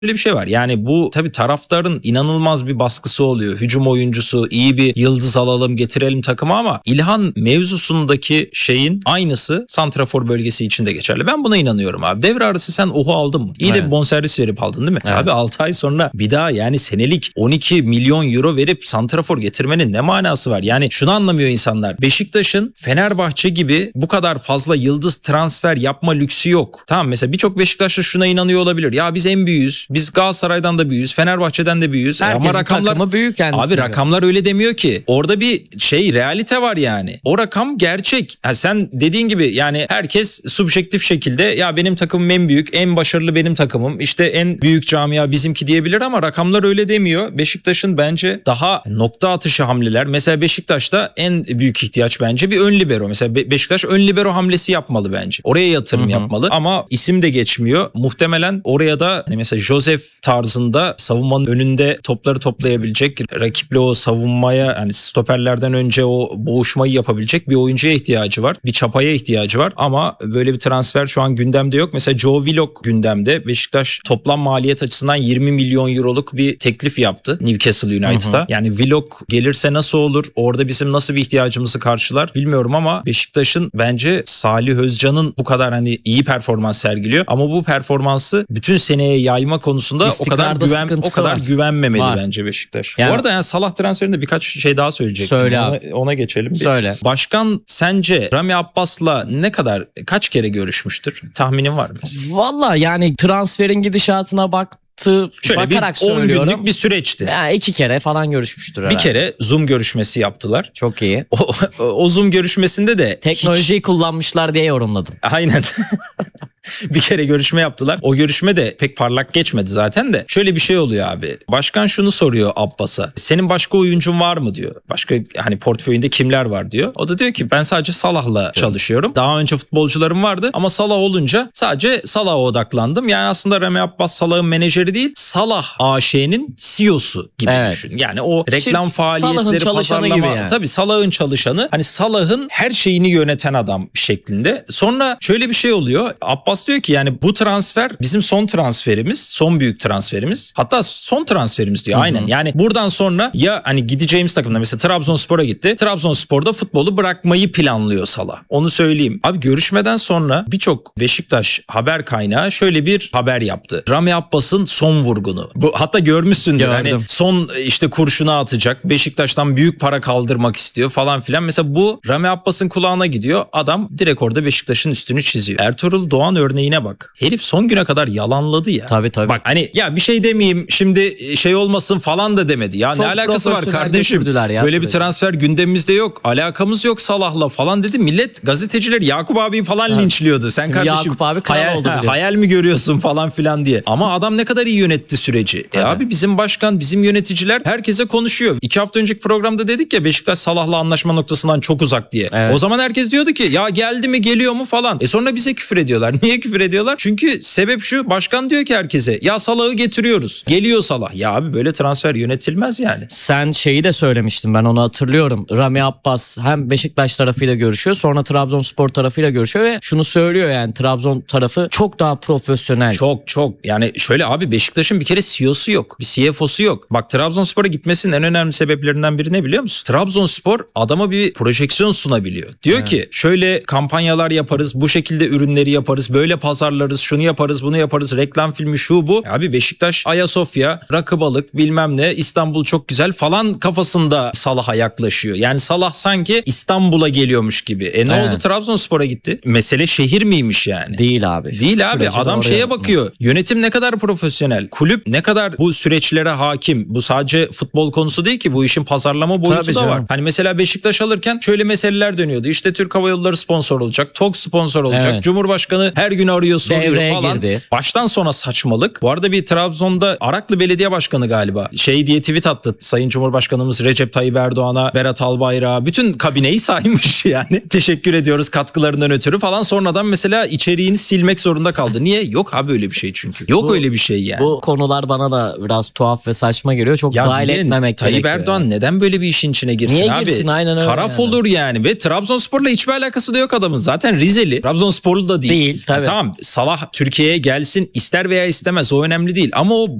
bir şey var. Yani bu tabii taraftarın inanılmaz bir baskısı oluyor. Hücum oyuncusu, iyi bir yıldız alalım, getirelim takıma ama İlhan mevzusundaki şeyin aynısı santrafor bölgesi için de geçerli. Ben buna inanıyorum abi. Devre arası sen Ohu aldın mı? İyi de bir bonservis verip aldın değil mi? Evet. Abi 6 ay sonra bir daha yani senelik 12 milyon euro verip santrafor getirmenin ne manası var? Yani şunu anlamıyor insanlar. Beşiktaş'ın Fenerbahçe gibi bu kadar fazla yıldız transfer yapma lüksü yok. Tamam, mesela birçok Beşiktaşlı şuna inanıyor olabilir. Ya biz en büyüğüz. Biz Galatasaray'dan da büyüğüz. Fenerbahçe'den de büyüğüz. Herkesin Ama rakamlar takımı büyük kendisine abi göre. rakamlar öyle demiyor ki. Orada bir realite var yani. O rakam gerçek. Ha, sen dediğin gibi yani herkes subjektif şekilde ya benim takımım en büyük, en başarılı benim takımım. İşte en büyük camia bizimki diyebilir ama rakamlar öyle demiyor. Beşiktaş'ın bence daha nokta atışı hamleler. Mesela Beşiktaş'ta en büyük ihtiyaç bence bir ön libero. Mesela Beşiktaş ön libero hamlesi yapmalı bence. Oraya yatırım yapmalı ama isim de geçmiyor. Muhtemelen oraya da hani mesela Joseph tarzında savunmanın önünde topları toplayabilecek, rakiple o savunmaya hani stoperlerden önce o boğuşmayı yapabilecek bir oyuncuya ihtiyacı var. Bir çapaya ihtiyacı var ama böyle bir transfer şu an gündemde yok. Mesela Joe Willock gündemde. Beşiktaş toplam maliyet açısından 20 milyon euroluk bir teklif yaptı Newcastle United'a. Yani Willock gelirse nasıl olur? Orada bizim nasıl bir ihtiyacımızı karşılar bilmiyorum ama Beşiktaş'ın bence Salih Özcan'ın bu kadar hani iyi performans sergiliyor ama bu performansı bütün seneye yayma konusunda o kadar güvenmemeli bence Beşiktaş. Yani, bu arada yani Salah transferinde birkaç şey daha söyleyecektim. Söyle abi. Ona geçelim. Söyle. Başkan sence Rami Abbas'la kaç kere görüşmüştür? Tahminin var mı? Valla yani transferin gidişatına Şöyle bakarak bir 10 söylüyorum. günlük bir süreçti. Yani 2 kere falan görüşmüştür herhalde. Bir kere Zoom görüşmesi yaptılar. Çok iyi. O Zoom görüşmesinde de teknolojiyi kullanmışlar diye yorumladım. Aynen. Bir kere görüşme yaptılar. O görüşme de pek parlak geçmedi zaten de. Şöyle bir şey oluyor abi. Başkan şunu soruyor Abbas'a. Senin başka oyuncun var mı diyor. Başka hani portföyünde kimler var diyor. O da diyor ki ben sadece Salah'la çalışıyorum. Daha önce futbolcularım vardı ama Salah olunca sadece Salah'a odaklandım. Yani aslında Rami Abbas Salah'ın menajeri değil, Salah AŞ'nin CEO'su gibi düşün. Yani o reklam faaliyetleri, pazarlama gibi yani. Tabii Salah'ın çalışanı. Hani Salah'ın her şeyini yöneten adam şeklinde. Sonra şöyle bir şey oluyor. Abbas diyor ki yani bu transfer bizim son transferimiz, son büyük transferimiz. Hatta son transferimiz diyor. Aynen. Yani buradan sonra ya hani gideceğimiz takımda mesela Trabzonspor'a gitti. Trabzonspor'da futbolu bırakmayı planlıyor Salah. Onu söyleyeyim. Abi görüşmeden sonra birçok Beşiktaş haber kaynağı şöyle bir haber yaptı. Rami Abbas'ın son vurgunu. Bu hatta görmüşsündür. Hani son işte kurşunu atacak. Beşiktaş'tan büyük para kaldırmak istiyor falan filan. Mesela bu Rami Abbas'ın kulağına gidiyor. Adam direkt orada Beşiktaş'ın üstünü çiziyor. Ertuğrul Doğan örneğine bak. Herif son güne kadar yalanladı ya. Tabii. Bak hani ya bir şey demeyeyim şimdi şey olmasın falan da demedi. Ya çok ne alakası var kardeşim? Böyle bir transfer gündemimizde yok. Alakamız yok Salah'la falan dedi. Millet gazeteciler Yakup abi falan linçliyordu. Sen şimdi kardeşim Yakup abi hayal mi görüyorsun falan filan diye. Ama adam ne kadar iyi yönetti süreci. Abi bizim başkan, bizim yöneticiler herkese konuşuyor. 2 hafta önceki programda dedik ya Beşiktaş Salah'la anlaşma noktasından çok uzak diye. Evet. O zaman herkes diyordu ki ya geldi mi geliyor mu falan. Sonra bize küfür ediyorlar. Niye küfür ediyorlar? Çünkü sebep şu, başkan diyor ki herkese ya Salah'ı getiriyoruz. Geliyor Salah. Ya abi böyle transfer yönetilmez yani. Sen şeyi de söylemiştin, ben onu hatırlıyorum. Rami Abbas hem Beşiktaş tarafıyla görüşüyor, sonra Trabzonspor tarafıyla görüşüyor ve şunu söylüyor yani Trabzon tarafı çok daha profesyonel. Çok yani şöyle abi Beşiktaş'ın bir kere CEO'su yok. Bir CFO'su yok. Bak Trabzonspor'a gitmesinin en önemli sebeplerinden biri ne biliyor musun? Trabzonspor adama bir projeksiyon sunabiliyor. Diyor ki şöyle kampanyalar yaparız, bu şekilde ürünleri yaparız, böyle pazarlarız, şunu yaparız, bunu yaparız, reklam filmi şu bu. Abi Beşiktaş, Ayasofya, rakı balık bilmem ne, İstanbul çok güzel falan kafasında Salah'a yaklaşıyor. Yani Salah sanki İstanbul'a geliyormuş gibi. Ne oldu Trabzonspor'a gitti? Mesele şehir miymiş yani? Değil abi. Değil abi. Adam şeye bakıyor. Yönetim ne kadar profesyonel. Kulüp ne kadar bu süreçlere hakim. Bu sadece futbol konusu değil ki. Bu işin pazarlama boyutu da var. Hani mesela Beşiktaş alırken şöyle meseleler dönüyordu. İşte Türk Hava Yolları sponsor olacak. TOG sponsor olacak. Evet. Cumhurbaşkanı her gün arıyor soruyor falan. Girdi. Baştan sona saçmalık. Bu arada bir Trabzon'da Araklı Belediye Başkanı galiba şey diye tweet attı. Sayın Cumhurbaşkanımız Recep Tayyip Erdoğan'a, Berat Albayrak'a bütün kabineyi saymış yani. Teşekkür ediyoruz katkılarından ötürü falan. Sonradan mesela içeriğini silmek zorunda kaldı. Niye? Yok abi öyle bir şey çünkü. Yok öyle bir şey yani. Bu konular bana da biraz tuhaf ve saçma geliyor. Çok dahil etmemek gerekiyor. Tayyip Erdoğan yani. Neden böyle bir işin içine girsin niye abi? Girsin? Aynen öyle. Taraf olur yani. Ve Trabzonspor'la hiçbir alakası da yok adamın. Zaten Rizeli. Trabzonsporlu da değil. Tabii Evet. tamam Salah Türkiye'ye gelsin ister veya istemez o önemli değil ama o